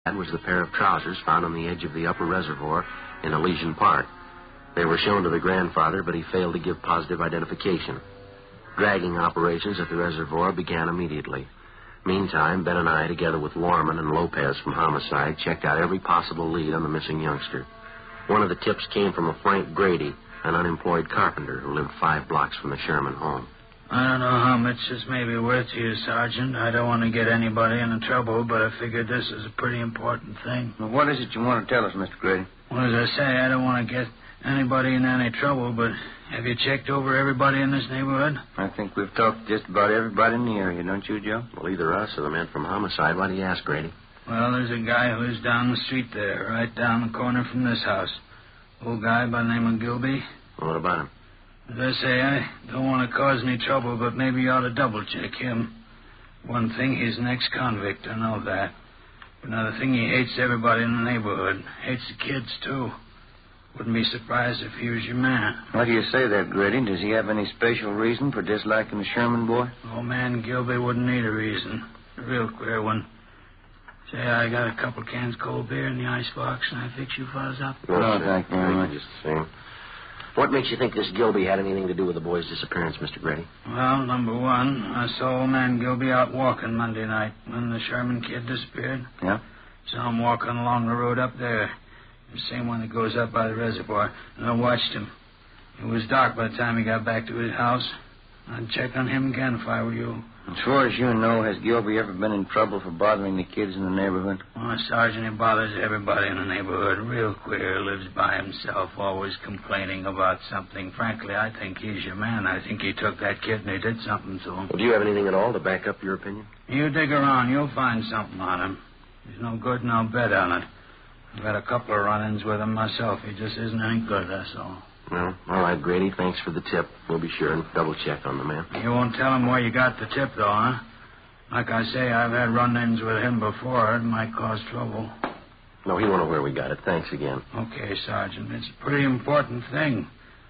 was the pair of trousers found on the edge of the upper reservoir in Elysian Park. They were shown to the grandfather, but he failed to give positive identification. Dragging operations at the reservoir began immediately. Meantime, Ben and I, together with Lorman and Lopez from Homicide, checked out every possible lead on the missing youngster. One of the tips came from a Frank Grady, an unemployed carpenter who lived 5 blocks from the Sherman home. I don't know how much this may be worth to you, Sergeant. I don't want to get anybody into trouble, but I figured this is a pretty important thing. Well, what is it you want to tell us, Mr. Grady? Well, as I say, I don't want to get anybody in any trouble, but have you checked over everybody in this neighborhood? I think we've talked to just about everybody in the area, don't you, Joe? Well, either us or the men from Homicide. Why do you ask, Grady? Well, there's a guy who lives down the street there, right down the corner from this house. Old guy by the name of Gilby. Well, what about him? As I say, I don't want to cause any trouble, but maybe you ought to double-check him. One thing, he's an ex-convict, I know that. But another thing, he hates everybody in the neighborhood. Hates the kids, too. Wouldn't be surprised if he was your man. Why do you say that, Grady? Does he have any special reason for disliking the Sherman boy? Old man Gilby wouldn't need a reason. A real queer one. Say, I got a couple cans cold beer in the icebox, and I fix you fellas up. No, thank you very much. Just the same. What makes you think this Gilby had anything to do with the boy's disappearance, Mr. Grady? Well, number one, I saw old man Gilby out walking Monday night when the Sherman kid disappeared. Yeah? Saw him walking along the road up there. The same one that goes up by the reservoir. And I watched him. It was dark by the time he got back to his house. I'd check on him again if I were you. As far as you know, has Gilby ever been in trouble for bothering the kids in the neighborhood? Well, Sergeant, he bothers everybody in the neighborhood. Real queer. Lives by himself, always complaining about something. Frankly, I think he's your man. I think he took that kid and he did something to him. Well, do you have anything at all to back up your opinion? You dig around. You'll find something on him. He's no good, and I'll bet on it. I've had a couple of run-ins with him myself. He just isn't any good, that's all. Well, all right, Grady. Thanks for the tip. We'll be sure and double-check on the man. You won't tell him where you got the tip, though, huh? Like I say, I've had run-ins with him before. It might cause trouble. No, he won't know where we got it. Thanks again. Okay, Sergeant. It's a pretty important thing.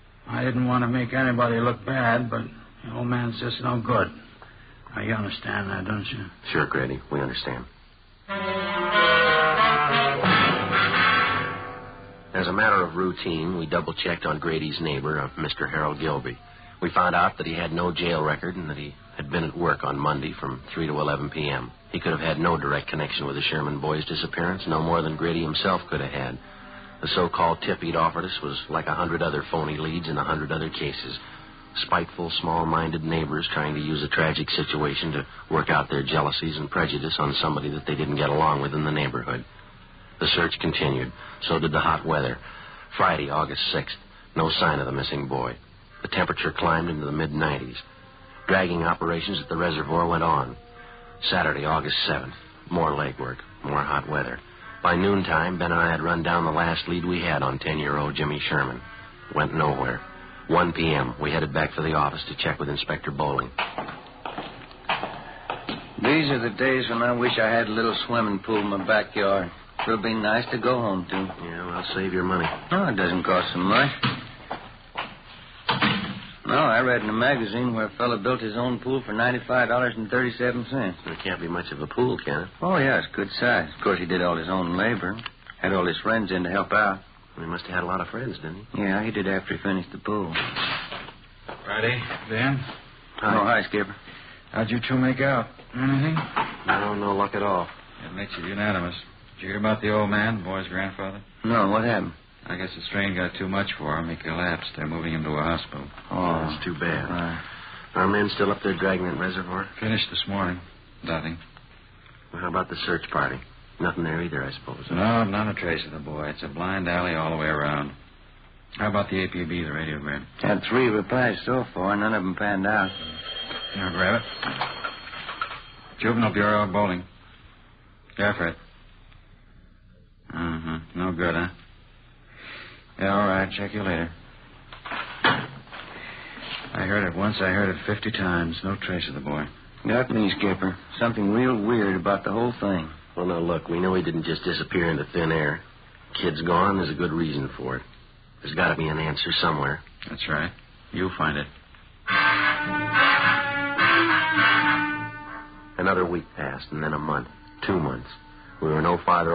I didn't want to make anybody look bad, but the old man's just no good. Now, you understand that, don't you? Sure, Grady. We understand. As a matter of routine, we double-checked on Grady's neighbor, Mr. Harold Gilby. We found out that he had no jail record and that he had been at work on Monday from 3 to 11 p.m. He could have had no direct connection with the Sherman boy's disappearance, no more than Grady himself could have had. The so-called tip he'd offered us was like 100 other phony leads in 100 other cases. Spiteful, small-minded neighbors trying to use a tragic situation to work out their jealousies and prejudice on somebody that they didn't get along with in the neighborhood. The search continued. So did the hot weather. Friday, August 6th. No sign of the missing boy. The temperature climbed into the mid-90s. Dragging operations at the reservoir went on. Saturday, August 7th. More legwork. More hot weather. By noontime, Ben and I had run down the last lead we had on 10-year-old Jimmy Sherman. Went nowhere. 1 p.m., we headed back for the office to check with Inspector Bowling. These are the days when I wish I had a little swimming pool in my backyard. It'll be nice to go home to. Yeah, well, save your money. No, it doesn't cost so much. No, I read in a magazine where a fellow built his own pool for $95.37. It can't be much of a pool, can it? Oh, yeah, it's good size. Of course, he did all his own labor. Had all his friends in to help out. He must have had a lot of friends, didn't he? Yeah, he did after he finished the pool. Friday, Ben? Hi. Oh, hi, Skipper. How'd you two make out? Anything? No luck at all. It makes it unanimous. Did you hear about the old man, the boy's grandfather? No, what happened? I guess the strain got too much for him. He collapsed. They're moving him to a hospital. Oh, that's too bad. Right. Our men still up there dragging that reservoir? Finished this morning. Nothing. Well, how about the search party? Nothing there either, I suppose. No, not a trace of the boy. It's a blind alley all the way around. How about the APB, the radiogram? Had 3 replies so far. None of them panned out. Here, grab it. Juvenile Bureau of Bowling. Yeah, Fred. No good, huh? Yeah, all right. Check you later. I heard it once. I heard it 50 times. No trace of the boy. Got me, Skipper. Something real weird about the whole thing. Well, now, look, we know he didn't just disappear into thin air. Kid's gone. There's a good reason for it. There's got to be an answer somewhere. That's right. You'll find it. Another week passed, and then a month. 2 months. We were no farther